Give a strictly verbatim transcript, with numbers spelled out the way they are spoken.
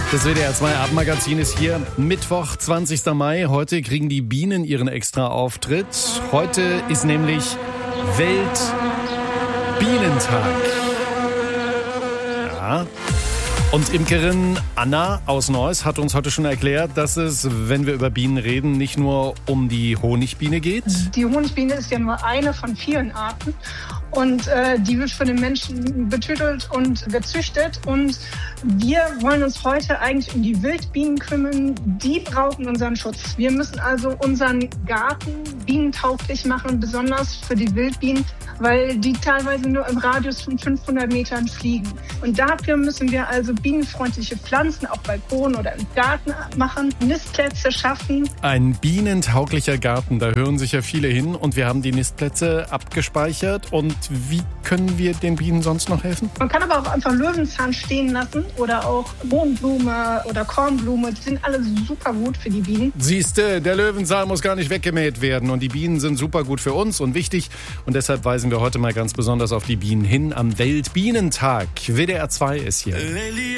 Das W D R zwei Abendmagazin ist hier. Mittwoch, zwanzigster Mai. Heute kriegen die Bienen ihren extra Auftritt. Heute ist nämlich Weltbienentag. Ja. Und Imkerin Anna aus Neuss hat uns heute schon erklärt, dass es, wenn wir über Bienen reden, nicht nur um die Honigbiene geht. Die Honigbiene ist ja nur eine von vielen Arten. Und äh, die wird von den Menschen betütelt und gezüchtet. Und wir wollen uns heute eigentlich um die Wildbienen kümmern. Die brauchen unseren Schutz. Wir müssen also unseren Garten bienentauglich machen, besonders für die Wildbienen, weil die teilweise nur im Radius von fünfhundert Metern fliegen. Und dafür müssen wir also bienenfreundliche Pflanzen auf Balkon oder im Garten machen, Nistplätze schaffen. Ein bienentauglicher Garten, da hören sich ja viele hin. Und wir haben die Nistplätze abgespeichert. Und wie können wir den Bienen sonst noch helfen? Man kann aber auch einfach Löwenzahn stehen lassen oder auch Mohnblume oder Kornblume. Die sind alle super gut für die Bienen. Siehste, der Löwenzahn muss gar nicht weggemäht werden. Und die Bienen sind super gut für uns und wichtig. Und deshalb weisen wir heute mal ganz besonders auf die Bienen hin am Weltbienentag. W D R zwei ist hier.